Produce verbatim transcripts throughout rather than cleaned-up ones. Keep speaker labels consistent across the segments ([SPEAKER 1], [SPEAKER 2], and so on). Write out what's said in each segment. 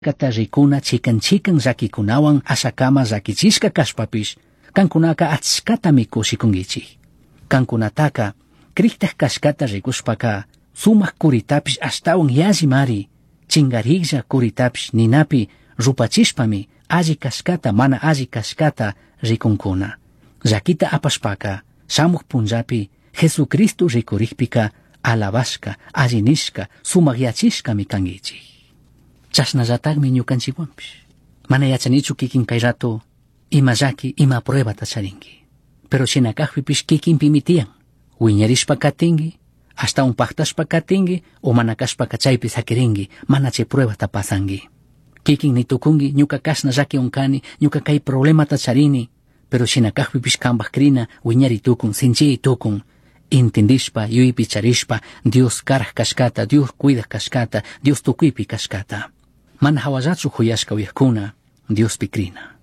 [SPEAKER 1] kata rikuna chikan chikan rakikunawan asakama rakichishka kashpapish kankunaka achkata mikushikungichik. Kankunataka kriktak kashkata rikushpaka sumak kuritapish ashtawan yallimari chingariklla kuritapish ninapi rupachishpami alli kashkata mana alli kashkata rikunkuna. Rakita apashpaka shamuk punllapi Jesucristo rikurikpika alabashka, allinishka, sumakyachishkami kangichik. Chashnallatagmi ñukanchikwanpish. Mana yachanichu kikin kay rato ima llaki ima pruebata charinki. Pero shinakajpipish kikinpimi tiyan. Wiñarishpa katingi, hasta un paktashpa katingi, o manakashpaka chaypi sakiringi, mana chay pruebata pasangi. Kikin nitukungi, ñuka kashna llaki unkani, ñuka kay problemata charini, pero shinakajpipish kambak krina, wiñari tukun, sinchi tukun, intendishpa, yuypi charishpa, Dios karaj kashkata, Dios cuida kashkata, Dios tukuypi kashkata. Mana hawallachu huyashka wikkuna, Dios pikrina.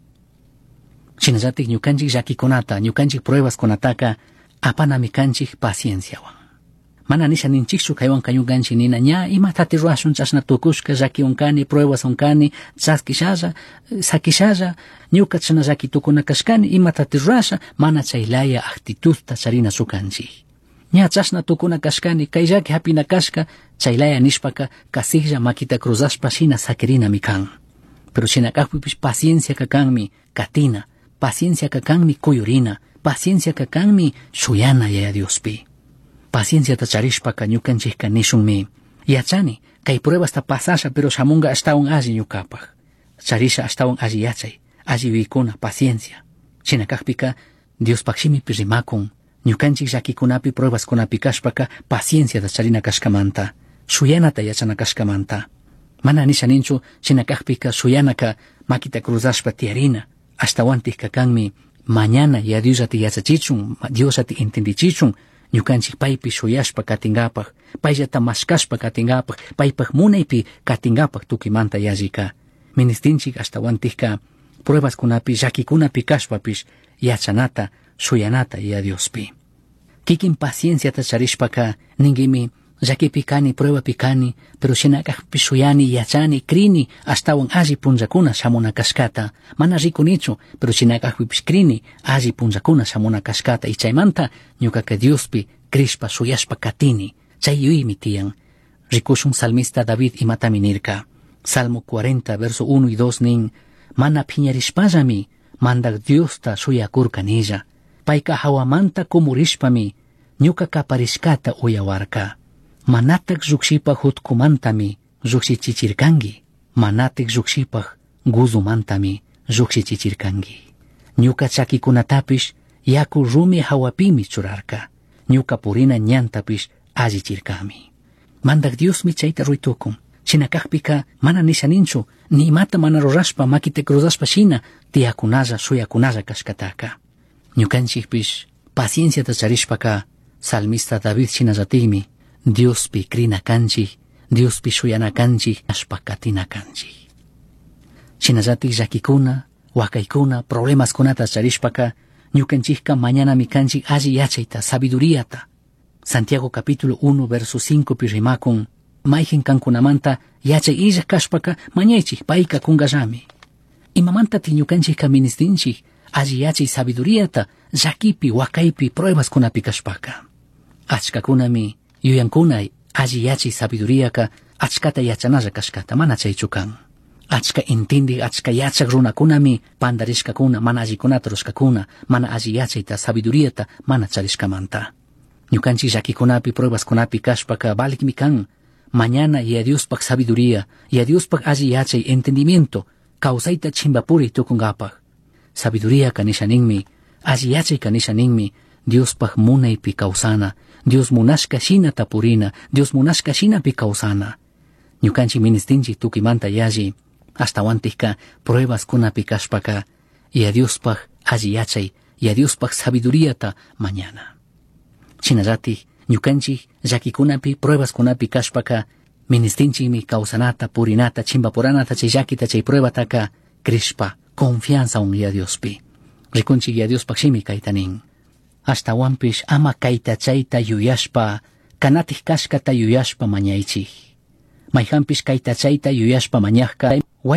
[SPEAKER 1] Shinallatik ñukanchik llakikunata, ñukanchik pruebas kunataka, apanami kanchik pacienciawan. Mana nisha ninchikshu kaywan kayunkanchik nina ña imatati ruashun chashna tukushka llaki unkani, pruebas unkani, chaskishalla, sakishalla, ñuka chashna llaki tukuna kashkani, imatati ruasha, mana chaylaya actitudta charina sukanchik. Ña chashna tukuna kashkani, kay llaki hapina kashka, chaylaya nishpaka, kasiklla makita cruzashpa shina sakirina mi kan. Pero shinakajpipish paciencia kakanmi katina, paciencia kakanmi kuyurina, paciencia kakanmi shuyana yaya Diospi. Paciencia ta charishpaka ñukanchikka nishunmi, yachani, kay pruebas ta pasasha pero shamunga ashtawan alli ñukapaj. Charisha ashtawan alli yachay, alli wikuna, paciencia. Shinakajpika Diospaj shimipi rimakun, ñukanchik llakikunapi pruebas kunapi kashpaka paciencia ta charina kashkamanta, shuyanata yachana kashkamanta. Mana nisha ninchu shinakajpika shuyanaka makita cruzashpa tiarina, ashtawantik kakanmi mañana ya Dios ati yachachichun, Dios ati entendichichun, ñukanchik paypi shuyashpa katingapaj, payllata mashkashpa katingapaj, paypaj munaypi katingapaj tukimanta yallika. Ministinchik ashtawantikka pruebas kunapi llakikunapi kashpapish yachanata, shuyanata ya Diospi. Kikin paciencia ta charishpaka ningimi llakipi kani, pruebapi kani, pero shinakajpi shuyani, yachani, krini, ashtawan alli punllakuna shamuna kashkata. Mana rikunichu, pero shinakajpipish krini, alli punllakuna shamuna kashkata. Y chaymanta, ñukaka Diospi, krishpa, shuyashpa katini. Chay yuymi tiyan. Rikushun salmista David imatami nirka. Salmo cuarenta, verso uno y dos nin. Mana piñarishpallami, mandak Diosta shuyakurka nilla. Paika hawamanta kumurishpami, ñukaka parishkata uyawarka. Manatak llukshipak hutkumantami llukshichichirkangi. Manatik llukshipak guzumantami llukshichichirkangi. Ñuka chakikunatapish yaku rumi hawapimi churarka. Ñuka purina ñantapish allichirkami. Mandak Diosmi chayta ruytukun. Shinakajpika mana nishaninchu, ni imata mana rurashpa makite cruzashpa shina tiyakunalla shuyakunalla kashkataka. Ñukanchikpish paciencia ta charishpaka salmista David shinallatikmi Diospi krina kanchik, Diospi shuyana kanchik, ashpakatina kanchik. Shinallatik llakikuna, wakaykuna, problemas kunata charishpaka, ñukanchikka mañana mi kanchik alli yachayta, sabiduriata. Santiago capítulo uno, verso cinco pi rimakun, mayjin kankunamanta yachay illa kashpaka mañaychik payka kungallami. Imamanta ti ñukanchikka ministinchik, alli yachay sabiduriata, llakipi, wakaypi, pruebas kunapi kashpaka. Achkakunami yuyankunay alli yachay sabiduriaka achkata yachanalla kashkata mana chaychukan. Achka intindi, achka yachak runakunami pandarishkakuna, mana allikunata rushkakuna, mana alli yachayta sabiduriata mana charishkamanta. Ñukanchik llakikunapi pruebas kunapi kashpaka balikmi kan. Mañana ya Diospak sabiduría, ya Diospak alli yachay entendimiento, kawsayta chimbapuri tukungapaj. Sabiduría kanishaninmi, alli yachay kanishaninmi, Diospak munaypi kawsana, Dios munashka shina tapurina, Dios munashka shina pi kawsana. Ñukanchik ministinchik tukimanta yalli, ashtawantikka pruebas kunapi kashpaka, ya Diospak alli yachay, ya Diospak sabiduriata mañana. Shinallatik ñukanchik llakikunapi pruebas kunapi kashpaka, ministinchikmi kawsanata, purinata, chimbapuranata chay llakita chay pruebataka, krishpa, confianza un ya Diospi. Rikunchik ya Diospak shimi kaytanin. Ashtawanpish ama kayta chayta yuyashpa, kanatik kashkata yuyashpa mañaychik. Mayhampish kayta chayta yuyashpa mañajka,